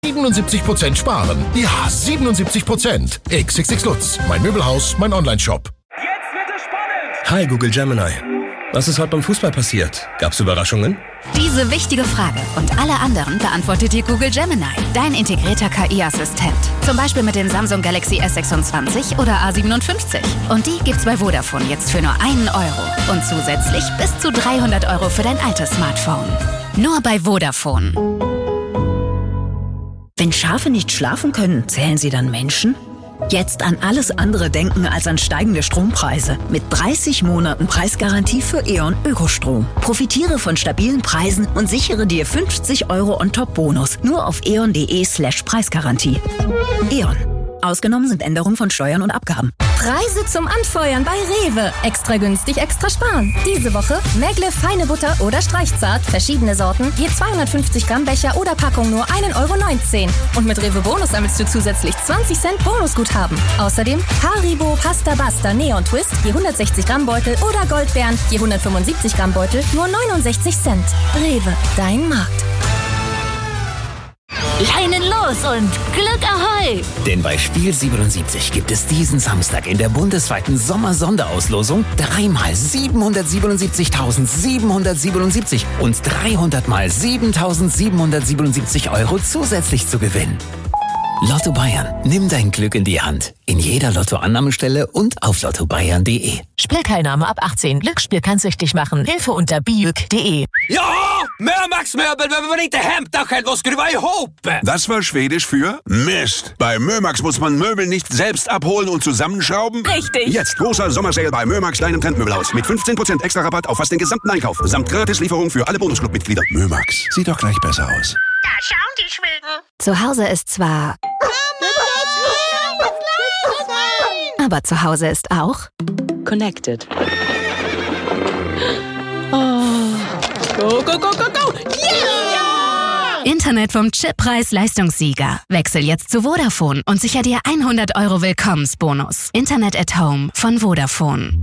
77% sparen. Ja, 77%. XXX Lutz, mein Möbelhaus, mein Onlineshop. Jetzt wird es spannend! Hi Google Gemini. Was ist heute beim Fußball passiert? Gab's Überraschungen? Diese wichtige Frage und alle anderen beantwortet dir Google Gemini, dein integrierter KI-Assistent. Zum Beispiel mit den Samsung Galaxy S26 oder A57. Und die gibt's bei Vodafone jetzt für nur 1 Euro. Und zusätzlich bis zu 300 Euro für dein altes Smartphone. Nur bei Vodafone. Wenn Schafe nicht schlafen können, zählen sie dann Menschen? Jetzt an alles andere denken als an steigende Strompreise. Mit 30 Monaten Preisgarantie für E.ON Ökostrom. Profitiere von stabilen Preisen und sichere dir 50 Euro On-Top-Bonus. Nur auf eon.de/Preisgarantie. E.ON. Ausgenommen sind Änderungen von Steuern und Abgaben. Preise zum Anfeuern bei Rewe. Extra günstig, extra sparen. Diese Woche Megle feine Butter oder Streichzart. Verschiedene Sorten. Je 250 Gramm Becher oder Packung nur 1,19 Euro. Und mit Rewe Bonus sammelst du zusätzlich 20 Cent Bonusguthaben. Außerdem Haribo Pasta Basta Neon Twist. Je 160 Gramm Beutel oder Goldbeeren. Je 175 Gramm Beutel nur 69 Cent. Rewe, dein Markt. Leinen los und Glück Ahoi! Denn bei Spiel 77 gibt es diesen Samstag in der bundesweiten Sommer-Sonderauslosung 3 mal 777.777 und 300 mal 7.777 Euro zusätzlich zu gewinnen. Lotto Bayern. Nimm dein Glück in die Hand. In jeder Lottoannahmestelle und auf lottobayern.de. Spielteilnahme ab 18. Glücksspiel kann süchtig machen. Hilfe unter bijuk.de. Ja, Mömax Möbel, wenn wir nicht daheim tauchen, was kriegen wir hoppen? Das war Schwedisch für Mist. Bei Mömax muss man Möbel nicht selbst abholen und zusammenschrauben. Richtig. Jetzt großer Sommersale bei Mömax, deinem Trendmöbelhaus. Mit 15% extra Rabatt auf fast den gesamten Einkauf. Samt Gratislieferung für alle Bonusclub-Mitglieder. Mömax. Sieht doch gleich besser aus. Da schauen die Schweden. Zu Hause ist zwar... Aber zu Hause ist auch... Connected. Oh. Go, go, go, go, go! Yeah! Internet vom Chippreis-Leistungssieger. Wechsel jetzt zu Vodafone und sicher dir 100 Euro Willkommensbonus. Internet at Home von Vodafone.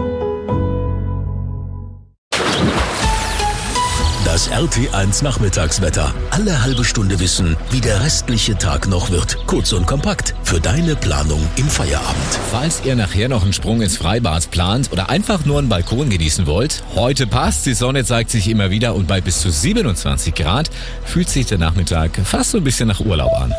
Das RT1 Nachmittagswetter. Alle halbe Stunde wissen, wie der restliche Tag noch wird. Kurz und kompakt für deine Planung im Feierabend. Falls ihr nachher noch einen Sprung ins Freibad plant oder einfach nur einen Balkon genießen wollt, heute passt. Die Sonne zeigt sich immer wieder und bei bis zu 27 Grad fühlt sich der Nachmittag fast so ein bisschen nach Urlaub an.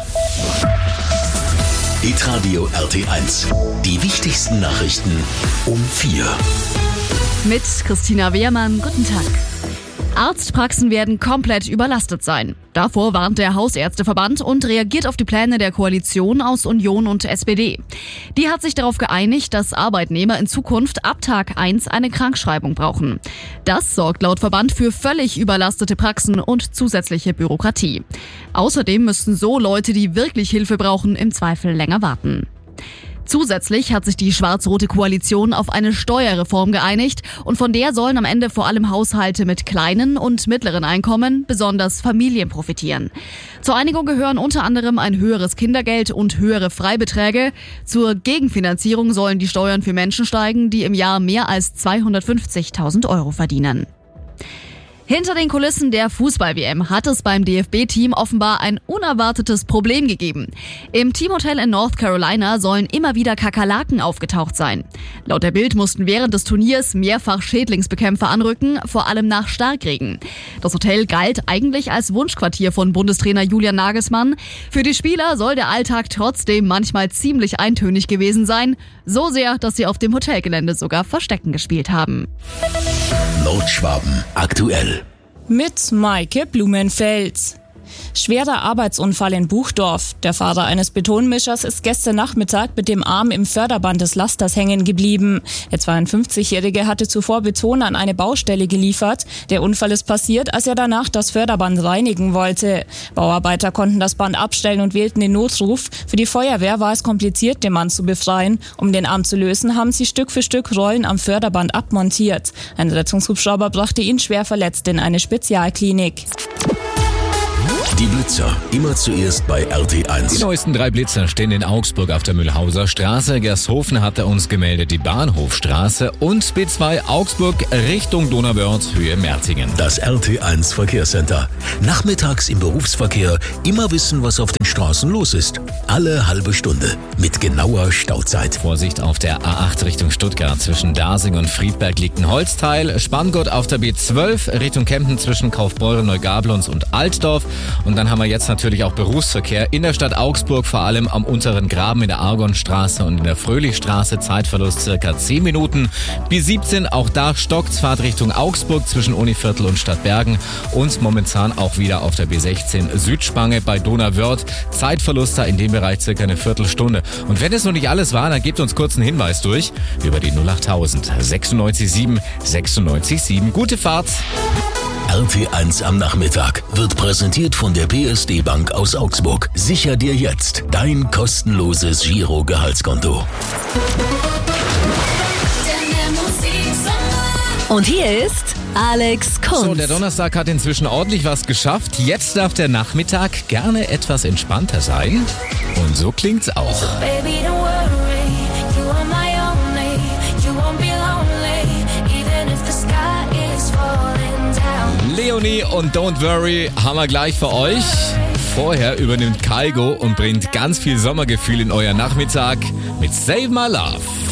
Hitradio RT1. Die wichtigsten Nachrichten um 4. Mit Christina Wehrmann. Guten Tag. Arztpraxen werden komplett überlastet sein. Davor warnt der Hausärzteverband und reagiert auf die Pläne der Koalition aus Union und SPD. Die hat sich darauf geeinigt, dass Arbeitnehmer in Zukunft ab Tag 1 eine Krankschreibung brauchen. Das sorgt laut Verband für völlig überlastete Praxen und zusätzliche Bürokratie. Außerdem müssten so Leute, die wirklich Hilfe brauchen, im Zweifel länger warten. Zusätzlich hat sich die schwarz-rote Koalition auf eine Steuerreform geeinigt und von der sollen am Ende vor allem Haushalte mit kleinen und mittleren Einkommen, besonders Familien, profitieren. Zur Einigung gehören unter anderem ein höheres Kindergeld und höhere Freibeträge. Zur Gegenfinanzierung sollen die Steuern für Menschen steigen, die im Jahr mehr als 250.000 Euro verdienen. Hinter den Kulissen der Fußball-WM hat es beim DFB-Team offenbar ein unerwartetes Problem gegeben. Im Teamhotel in North Carolina sollen immer wieder Kakerlaken aufgetaucht sein. Laut der Bild mussten während des Turniers mehrfach Schädlingsbekämpfer anrücken, vor allem nach Starkregen. Das Hotel galt eigentlich als Wunschquartier von Bundestrainer Julian Nagelsmann. Für die Spieler soll der Alltag trotzdem manchmal ziemlich eintönig gewesen sein. So sehr, dass sie auf dem Hotelgelände sogar Verstecken gespielt haben. Nordschwaben aktuell. Mit Maike Blumenfeld. Schwerer Arbeitsunfall in Buchdorf. Der Fahrer eines Betonmischers ist gestern Nachmittag mit dem Arm im Förderband des Lasters hängen geblieben. Der 52-Jährige hatte zuvor Beton an eine Baustelle geliefert. Der Unfall ist passiert, als er danach das Förderband reinigen wollte. Bauarbeiter konnten das Band abstellen und wählten den Notruf. Für die Feuerwehr war es kompliziert, den Mann zu befreien. Um den Arm zu lösen, haben sie Stück für Stück Rollen am Förderband abmontiert. Ein Rettungshubschrauber brachte ihn schwer verletzt in eine Spezialklinik. Die Blitzer, immer zuerst bei RT1. Die neuesten 3 Blitzer stehen in Augsburg auf der Mühlhauser Straße. Gershofen hat er uns gemeldet, die Bahnhofstraße. Und B2 Augsburg Richtung Donauwörth, Höhe Merzingen. Das RT1 Verkehrscenter. Nachmittags im Berufsverkehr immer wissen, was auf den Straßen los ist. Alle halbe Stunde mit genauer Stauzeit. Vorsicht auf der A8 Richtung Stuttgart. Zwischen Dasing und Friedberg liegt ein Holzteil. Spanngott auf der B12 Richtung Kempten zwischen Kaufbeuren, Neugablonz und Altdorf. Und dann haben wir jetzt natürlich auch Berufsverkehr in der Stadt Augsburg, vor allem am unteren Graben in der Argonstraße und in der Fröhlichstraße. Zeitverlust circa 10 Minuten. B17, auch da stockt's, Fahrt Richtung Augsburg zwischen Univiertel und Stadtbergen. Und momentan auch wieder auf der B16 Südspange bei Donauwörth. Zeitverlust da in dem Bereich circa eine Viertelstunde. Und wenn es noch nicht alles war, dann gebt uns kurz einen Hinweis durch über die 08000 96 96 7. Gute Fahrt! RT1 am Nachmittag wird präsentiert von der PSD Bank aus Augsburg. Sicher dir jetzt dein kostenloses Giro-Gehaltskonto. Und hier ist Alex Kunz. So, der Donnerstag hat inzwischen ordentlich was geschafft. Jetzt darf der Nachmittag gerne etwas entspannter sein. Und so klingt's auch. Leonie und Don't Worry haben wir gleich für euch. Vorher übernimmt Kygo und bringt ganz viel Sommergefühl in euer Nachmittag mit Save My Love.